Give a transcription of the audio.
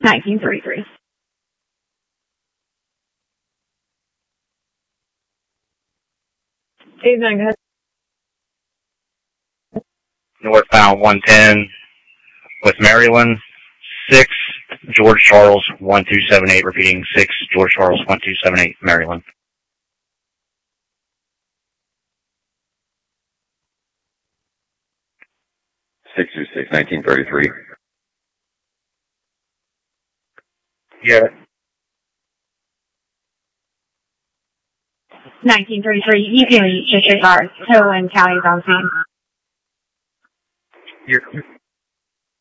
1933. Evening, go ahead. Northbound 110 with Maryland, 6 George Charles 1278, repeating 6 George Charles 1278, Maryland. Six 1933. Yeah. 1933, you can disregard Cowan County's on scene. You're